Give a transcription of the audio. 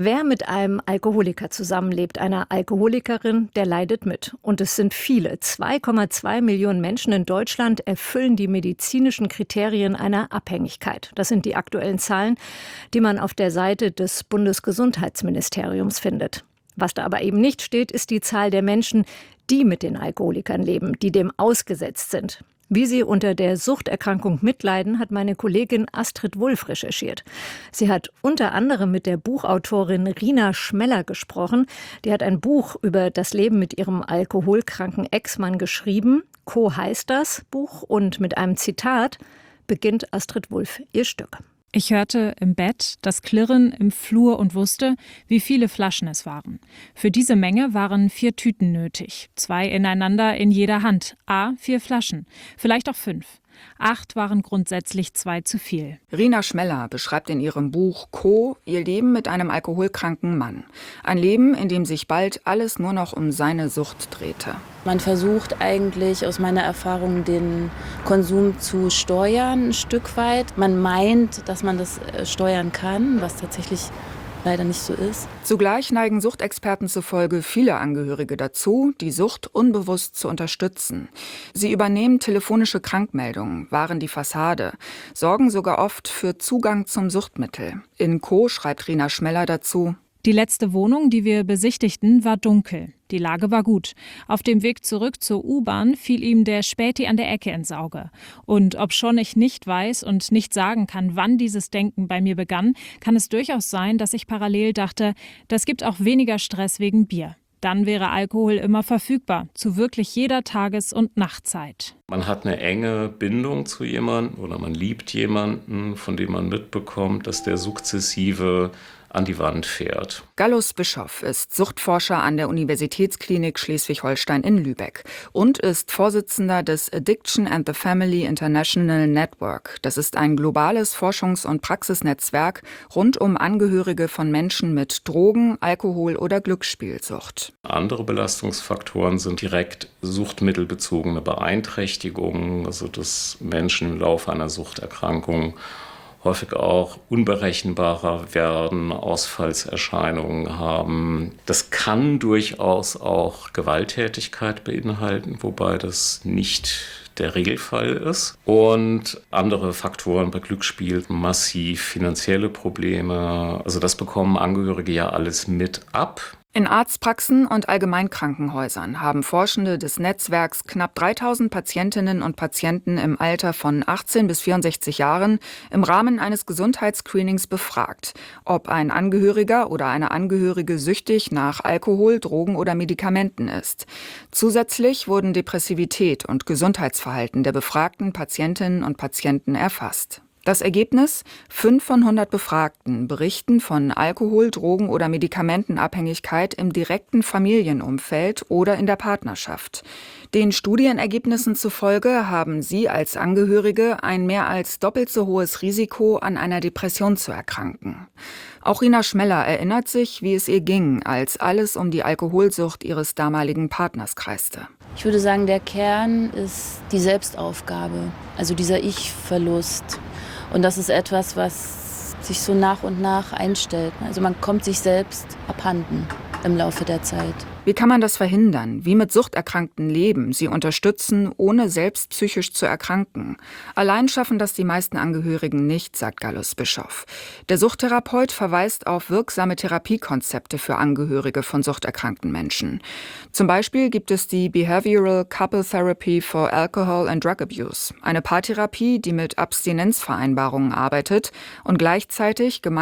Wer mit einem Alkoholiker zusammenlebt, einer Alkoholikerin, der leidet mit. Und es sind viele. 2,2 Millionen Menschen in Deutschland erfüllen die medizinischen Kriterien einer Abhängigkeit. Das sind die aktuellen Zahlen, die man auf der Seite des Bundesgesundheitsministeriums findet. Was da aber eben nicht steht, ist die Zahl der Menschen, die mit den Alkoholikern leben, die dem ausgesetzt sind. Wie sie unter der Suchterkrankung mitleiden, hat meine Kollegin Astrid Wulff recherchiert. Sie hat unter anderem mit der Buchautorin Rina Schmeller gesprochen. Die hat ein Buch über das Leben mit ihrem alkoholkranken Ex-Mann geschrieben. Co heißt das Buch, und mit einem Zitat beginnt Astrid Wulff ihr Stück. Ich hörte im Bett das Klirren im Flur und wusste, wie viele Flaschen es waren. Für diese Menge waren 4 Tüten nötig. 2 ineinander in jeder Hand. 4 Flaschen. Vielleicht auch 5. 8 waren grundsätzlich 2 zu viel. Rina Schmeller beschreibt in ihrem Buch Co. ihr Leben mit einem alkoholkranken Mann. Ein Leben, in dem sich bald alles nur noch um seine Sucht drehte. Man versucht eigentlich aus meiner Erfahrung den Konsum zu steuern, ein Stück weit. Man meint, dass man das steuern kann, was tatsächlich leider nicht so ist. Zugleich neigen Suchtexperten zufolge viele Angehörige dazu, die Sucht unbewusst zu unterstützen. Sie übernehmen telefonische Krankmeldungen, wahren die Fassade, sorgen sogar oft für Zugang zum Suchtmittel. In Co. schreibt Rina Schmeller dazu: Die letzte Wohnung, die wir besichtigten, war dunkel. Die Lage war gut. Auf dem Weg zurück zur U-Bahn fiel ihm der Späti an der Ecke ins Auge. Und obschon ich nicht weiß und nicht sagen kann, wann dieses Denken bei mir begann, kann es durchaus sein, dass ich parallel dachte, das gibt auch weniger Stress wegen Bier. Dann wäre Alkohol immer verfügbar, zu wirklich jeder Tages- und Nachtzeit. Man hat eine enge Bindung zu jemandem oder man liebt jemanden, von dem man mitbekommt, dass der sukzessive an die Wand fährt. Gallus Bischoff ist Suchtforscher an der Universitätsklinik Schleswig-Holstein in Lübeck und ist Vorsitzender des Addiction and the Family International Network. Das ist ein globales Forschungs- und Praxisnetzwerk rund um Angehörige von Menschen mit Drogen-, Alkohol- oder Glücksspielsucht. Andere Belastungsfaktoren sind direkt suchtmittelbezogene Beeinträchtigungen, also dass Menschen im Laufe einer Suchterkrankung häufig auch unberechenbarer werden, Ausfallserscheinungen haben. Das kann durchaus auch Gewalttätigkeit beinhalten, wobei das nicht der Regelfall ist. Und andere Faktoren bei Glücksspiel, massiv finanzielle Probleme. Also das bekommen Angehörige ja alles mit ab. In Arztpraxen und Allgemeinkrankenhäusern haben Forschende des Netzwerks knapp 3000 Patientinnen und Patienten im Alter von 18 bis 64 Jahren im Rahmen eines Gesundheitsscreenings befragt, ob ein Angehöriger oder eine Angehörige süchtig nach Alkohol, Drogen oder Medikamenten ist. Zusätzlich wurden Depressivität und Gesundheitsverhalten der befragten Patientinnen und Patienten erfasst. Das Ergebnis: 5 von 100 Befragten berichten von Alkohol-, Drogen- oder Medikamentenabhängigkeit im direkten Familienumfeld oder in der Partnerschaft. Den Studienergebnissen zufolge haben sie als Angehörige ein mehr als doppelt so hohes Risiko, an einer Depression zu erkranken. Auch Rina Schmeller erinnert sich, wie es ihr ging, als alles um die Alkoholsucht ihres damaligen Partners kreiste. Ich würde sagen, der Kern ist die Selbstaufgabe, also dieser Ich-Verlust. Und das ist etwas, was sich so nach und nach einstellt. Also man kommt sich selbst abhanden im Laufe der Zeit. Wie kann man das verhindern? Wie mit Suchterkrankten leben, sie unterstützen, ohne selbst psychisch zu erkranken? Allein schaffen das die meisten Angehörigen nicht, sagt Gallus Bischoff. Der Suchttherapeut verweist auf wirksame Therapiekonzepte für Angehörige von suchterkrankten Menschen. Zum Beispiel gibt es die Behavioral Couple Therapy for Alcohol and Drug Abuse, eine Paartherapie, die mit Abstinenzvereinbarungen arbeitet und gleichzeitig gemeinsam